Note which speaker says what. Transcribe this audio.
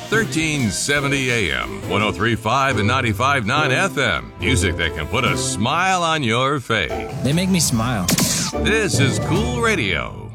Speaker 1: 1370 AM, 103.5 and 95.9 FM. Music that can put a smile on your face.
Speaker 2: They make me smile.
Speaker 1: This is Cool Radio.